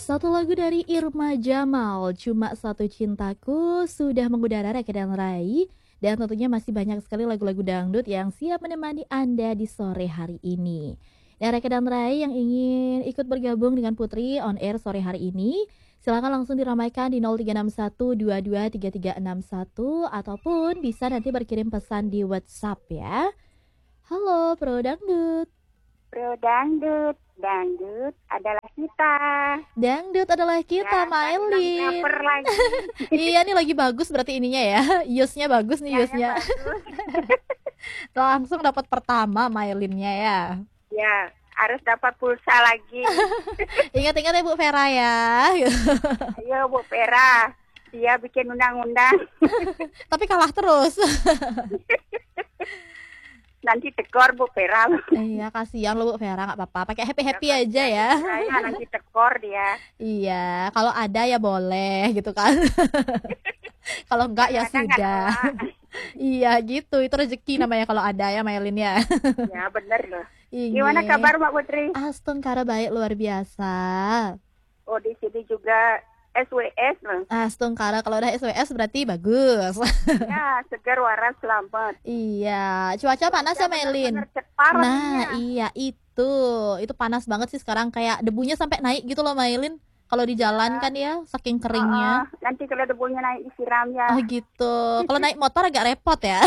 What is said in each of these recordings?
Satu lagu dari Irma Jamal, Cuma Satu Cintaku, sudah mengudara Rekedan Rai. Dan tentunya masih banyak sekali lagu-lagu dangdut yang siap menemani Anda di sore hari ini. Dan Rekedan Rai yang ingin ikut bergabung dengan Putri on air sore hari ini, silakan langsung diramaikan di 0361223361 ataupun bisa nanti berkirim pesan di WhatsApp ya. Halo Pro Dangdut. Pro Dangdut, dangdut adalah kita. Dangdut adalah kita, Ya, Maelin. cover lagi. Iya nih lagi bagus berarti ininya ya. Yusnya bagus nih Yusnya. Bagus. Langsung dapat pertama Maelinnya ya. Ya, harus dapat pulsa lagi. Ingat-ingat ya Bu Vera ya. Ayo Bu Vera, dia bikin undang-undang. Tapi kalah terus. Nanti tekor Bu Vera. Iya kasihan lo Bu Vera, nggak apa-apa. Pakai happy aja ya. Saya nanti tekor dia. Iya, kalau ada ya boleh gitu kan. Kalau enggak ya Kadang sudah. Iya gitu, itu rezeki namanya kalau ada ya Maelin ya. Ya bener loh. Iya. Gimana kabar Mbak Putri? Astungkara baik luar biasa. Oh di sini juga SWS loh. Astungkara kalau udah SWS berarti bagus. Ya segar waras selamat. Iya, cuaca panas ya Maelin. Bener-bener cepat Nah, orangnya. iya itu panas banget sih sekarang kayak debunya sampai naik gitu loh Maelin. Kalau di jalan kan ya, saking keringnya. Nanti kalau debunya naik disiram ya. Oh gitu. Kalau naik motor agak repot ya.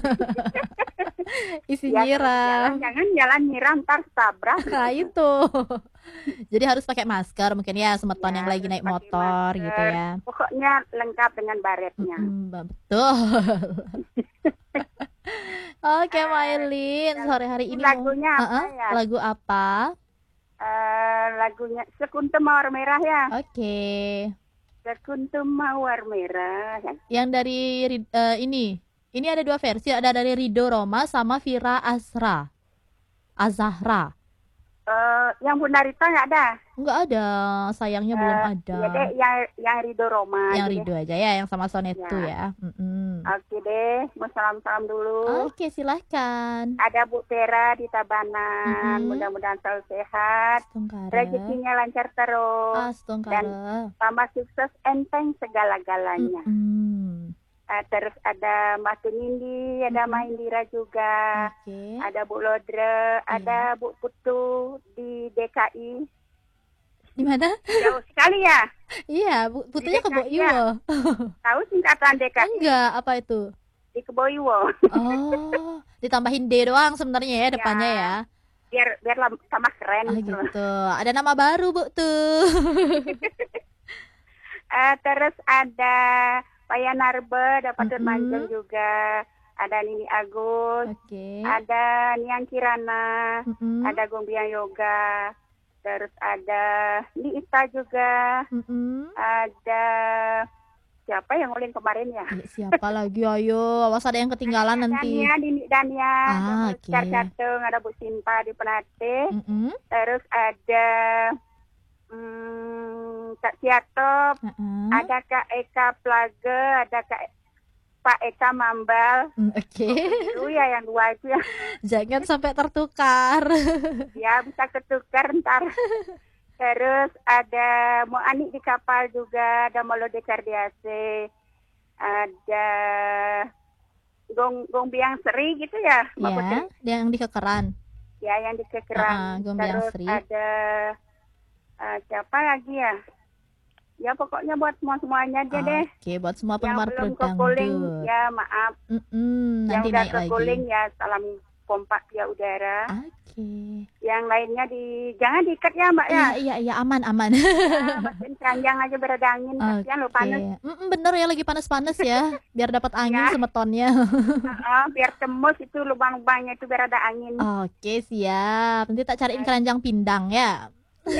Isi Ya, nyiram. jangan jalan nyiram ntar tabrak. Nah itu. Jadi harus pakai masker mungkin ya semeton Ya, yang lagi naik pakai motor masker. gitu ya. Pokoknya lengkap dengan baretnya. Betul. Oke, Mailin, sore hari ini lagunya apa ya? Lagu apa? Lagunya Sekuntum Mawar Merah ya. Oke. Sekuntum Mawar Merah. Yang dari ini ada dua versi, ada dari Rido Roma sama Vira Azahra. Yang Bunda Rita nggak ada? Nggak ada, sayangnya belum ada. Ya deh, yang Rido Roma. Yang Rido aja ya, yang sama Sonetu ya. Oke deh, mau salam-salam dulu. Oke, silahkan. Ada Bu Vera di Tabanan, mudah-mudahan selalu sehat, rezekinya lancar terus, dan tambah sukses enteng segala-galanya. Terus ada Mas Nindi, ada Mbak Indira juga, ada Bu Lodre, ada Bu Putu di DKI. Di mana? Jauh sekali ya? Iya, Putunya ke Boiwo. Tahu singkatan DKI? Enggak, apa itu? Di Keboiwo. Oh, ditambahin D doang sebenarnya ya depannya ya. Biar sama keren gitu. Ada nama baru Bu tuh. Terus ada Paya Narbe, dapat Manjung juga. Ada Nini Agus, ada Niang Kirana, ada Gombiang Yoga. Terus ada Niita juga, ada siapa yang nguling kemarin ya? Siapa lagi? Ayo, awas ada yang ketinggalan nanti. Dania, Carcatung, ada Bu Sinta di Penate. Terus ada Kak Siatop, ada Kak Eka Plage, ada Pak Eka Mambal. Itu ya yang dua itu ya. Jangan sampai tertukar. Ya bisa ketukar ntar. Terus ada Mo Ani di kapal juga, ada Molode Kardiase, ada Gombiang Seri gitu ya, Mbak Putri? Yang di Kekeran. Ya, yang di Kekeran. Terus Sri. ada siapa lagi ya? Ya pokoknya buat semuanya aja deh. Oke, buat semua penggemar Pro Dangdut. Ya maaf. Yang udah keguling ya salam kompak ya udara. Yang lainnya jangan diikat ya Mbak ya. Iya aman. Mesin keranjang aja berada angin, kasihan lo panas. Bener ya lagi panas-panas ya, biar dapat angin semetonnya. Biar tembus itu lubang-lubangnya itu biar ada angin. Oke, siap. Nanti tak cariin keranjang pindang ya.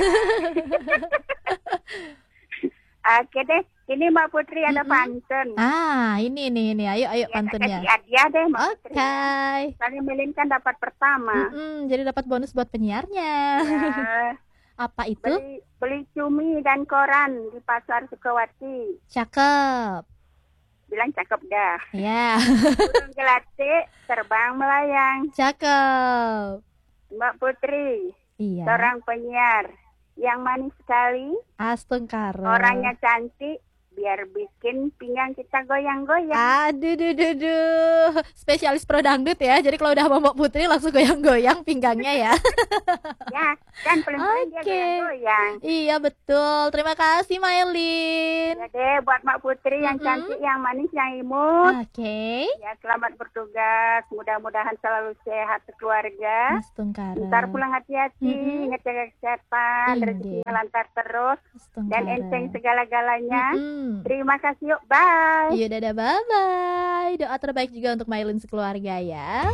Oke deh, ini Mbak Putri ada pantun. Ini, ayo pantunnya. Hadiah deh Mbak Putri. Oke. Melin kan dapat pertama. Jadi dapat bonus buat penyiarnya. Ya. Apa itu? Beli cumi dan koran di Pasar Sukawati. Cakep. Bilang cakep dah. Ya. Burung gelatik terbang melayang. Cakep. Mbak Putri. Iya. Seorang penyiar. yang manis sekali. Astungkara. Orangnya cantik. Biar bikin pinggang kita goyang-goyang. Aduh, spesialis pro dangdut ya. Jadi kalau udah Mbak Putri langsung goyang-goyang pinggangnya ya. Ya, kan pelan-pelan dia goyang-goyang. Iya betul. Terima kasih Maylin. Ya deh, buat Mbak Putri yang cantik, yang manis, yang imut. Oke. Ya, selamat bertugas. Mudah-mudahan selalu sehat sekeluarga. Astungkara. Ntar pulang hati-hati, jaga kesehatan, rezekinya lancar terus, dan enteng segala-galanya. Terima kasih, yuk, bye. Iya, dadah, bye-bye. Doa terbaik juga untuk Maylin sekeluarga ya.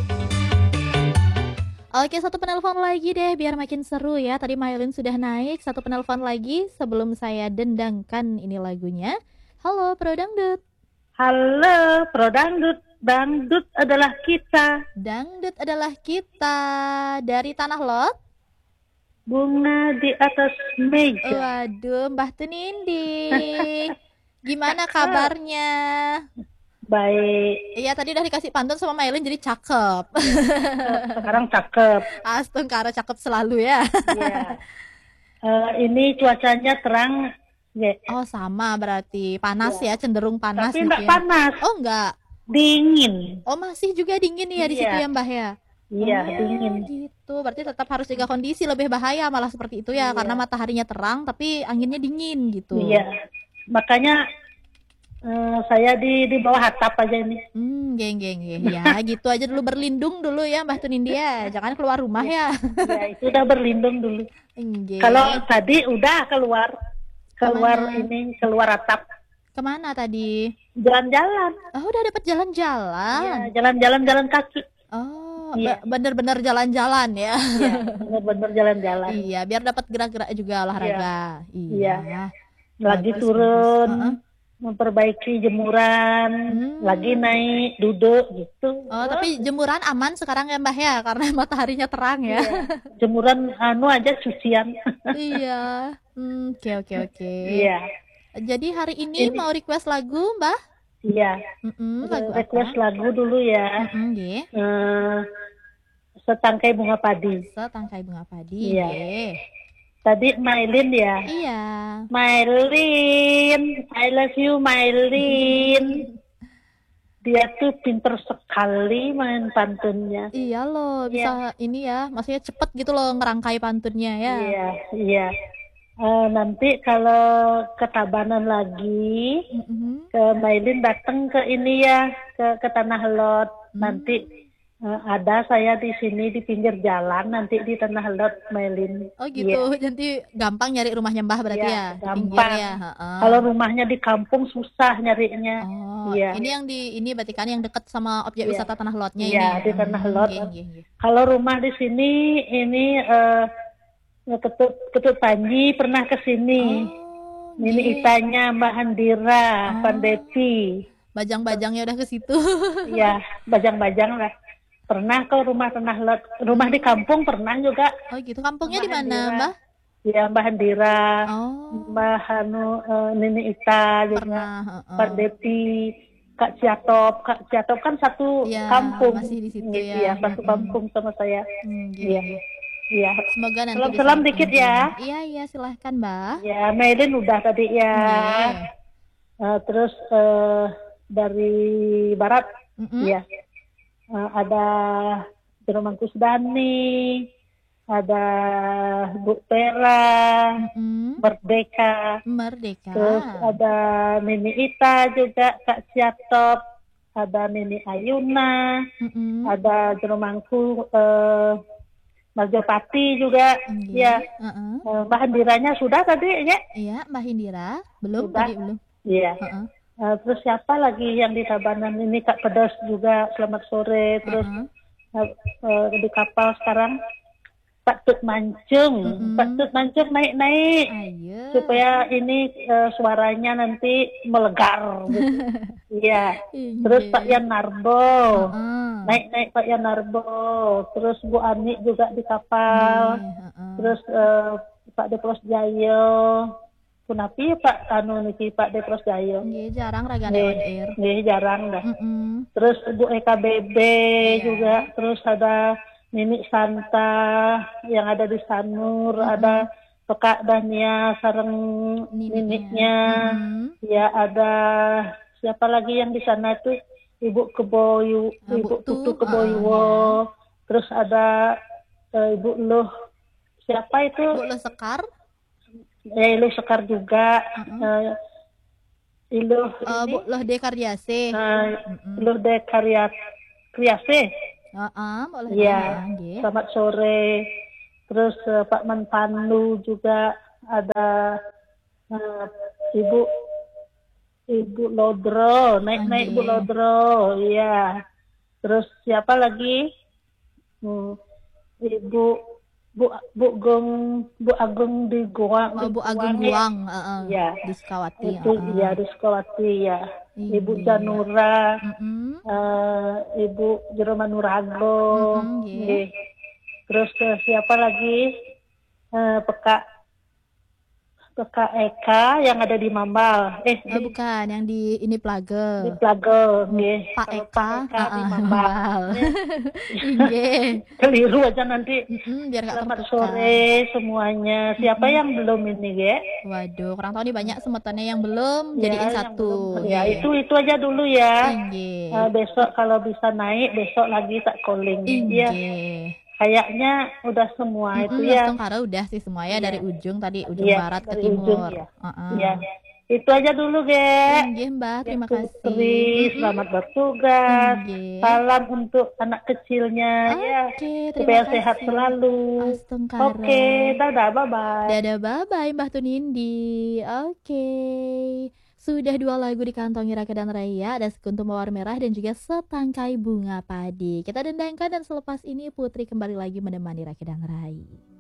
Oke, satu penelpon lagi deh, biar makin seru ya. Tadi Maylin sudah naik, satu penelpon lagi sebelum saya dendangkan ini lagunya. Halo, Pro Dangdut. Halo, Pro Dangdut. Dangdut adalah kita. Dangdut adalah kita. Dari Tanah Lot. Bunga di atas meja. Waduh, Mbah Tunindi. Gimana kabarnya? Baik. Iya, tadi udah dikasih pantun sama Maylin jadi cakep. Sekarang cakep. Astungkara cakep selalu ya. Iya. Ini cuacanya terang. Ya. Oh, sama berarti. Panas ya, cenderung panas. Tapi enggak panas. Oh, enggak. Dingin. Oh, masih juga dingin ya di situ ya, Mbah ya? Iya, dingin. Gitu. Berarti tetap harus jaga kondisi, lebih bahaya malah seperti itu ya, karena mataharinya terang tapi anginnya dingin gitu. Iya. Makanya saya di bawah atap aja ini. Geng. Ya, gitu aja dulu, berlindung dulu ya Mbah Tunindi ya. Jangan keluar rumah ya. Ya, itu udah berlindung dulu. Kalau tadi udah keluar atap. Kemana tadi? Jalan-jalan. Oh, udah dapat jalan-jalan. Iya, jalan kaki. Oh, bener-bener jalan-jalan ya. Iya, bener-bener jalan-jalan. Iya, biar dapat gerak-gerak juga olahraga. Iya. Lagi turun, memperbaiki jemuran, lagi naik, duduk gitu. Oh, tapi jemuran aman sekarang ya Mbah ya, karena mataharinya terang ya. Iya. Jemuran aja cucian. Iya. Oke. Iya. Jadi hari ini mau request lagu, Mbah? Iya. Request lagu dulu ya. Setangkai bunga padi. Setangkai bunga padi. Iya. Tadi Maylin ya. Iya. Maylin, I love you Maylin. Dia tuh pinter sekali main pantunnya. Iya loh, bisa ini ya, maksudnya cepet gitu loh ngerangkai pantunnya ya. Iya. Nanti kalau ke Tabanan lagi, ke Maylin datang ke ini ya, ke Tanah Lot. Nanti ada saya di sini di pinggir jalan, nanti di Tanah Lot Maylin. Oh gitu, nanti gampang nyari rumahnya Mbah berarti ya? Gampang. Ya. Kalau rumahnya di kampung susah nyarinya. Oh, ini yang di berarti kan yang dekat sama objek wisata Tanah Lotnya ini. Iya, di Tanah Lot. Kalau rumah di sini ini Ketut Panji pernah ke sini. Ini Itanya Mbak Handira, Pandepi. Bajang-bajangnya udah ke situ. Iya, bajang-bajang lah. Pernah ke rumah Tanah Lot, rumah di kampung pernah juga. Oh gitu, kampungnya di mana, Mbah? Ya, Mbak Handira, Mbak Nini Ita juga, Pak Depi, Kak Ciatop kan satu kampung. Masih di situ ya. Iya, satu kampung sama saya. Iya. Semoga nanti salam dikit ya. Iya, silahkan Mbak. Ya, Maylin udah tadi ya. Terus dari barat, ya. Ada Jerman Kusdani, ada Bu Tera, Merdeka. Terus ada Nini Ita juga, Kak Siatop, ada Nini Ayuna, ada Jermanku Marjopati juga, ya. Mbak Hindiranya sudah tadi ya? Iya, Mbak Hindira belum sudah. Tadi belum. Iya. Terus siapa lagi yang di Tabanan ini, Kak Pedas juga, selamat sore. Terus di kapal sekarang Pak Tut Mancung, Pak Tut Mancung naik-naik supaya ini suaranya nanti melegar gitu. Iya. Terus Pak Yan Narbo, naik-naik Pak Yan Narbo. Terus Bu Ani juga di kapal. Terus Pak Depros Jayo. Kunapi Pak niki Pak Depros Jayo. Nggih, jarang ragane on air. Nggih, jarang dah. Terus Bu Eka Bebe juga. Terus ada Nini Santa yang ada di Sanur, ada Pekak Dania sareng ninitnya. Ya ada siapa lagi yang di sana tuh Ibu Keboyu, Ibu Tutu Keboyuwo. Terus ada Ibu Luh, siapa itu? Ibu Luh Sekar. Iluh Sekar juga. Iluh Bu Luh De Karyase. Luh De Karyase. Ya, selamat sore. Terus Pak Menpanu juga ada Ibu Lodro, naik Ibu Lodro, iya. Terus siapa lagi? Ibu Agung di Guang. Bu Agung Guang, ya. Di Sukawati. Itu ya di Sukawati ya. Ibu Janura, Ibu Jeroma Nurago. Terus siapa lagi? Peka Eka yang ada di Mambal. Bukan, yang di ini Plage. Di Plage, Pak Eka di Mambal. Keliru aja nanti. Biar gak selamat sore semuanya. Siapa yang belum ini, Ge? Waduh, kurang tahu nih banyak semetonnya yang belum jadiin satu. Ya, itu aja dulu ya. Besok kalau bisa naik, besok lagi tak calling. Iya. Kayaknya udah semua itu ya. Karena udah sih semuanya dari ujung tadi, ujung barat ke timur. Iya. Itu aja dulu, Ge. Mbak, terima kasih. Selamat bertugas. Salam untuk anak kecilnya ya. Supaya sehat selalu. Oke, dadah, bye-bye. Dadah, bye-bye Mbah Tunindi. Oke. Sudah 2 lagu dikantongi Raka dan Raya, ada Sekuntum Mawar Merah dan juga Setangkai Bunga Padi. Kita dendangkan dan selepas ini Putri kembali lagi menemani Raka dan Raya.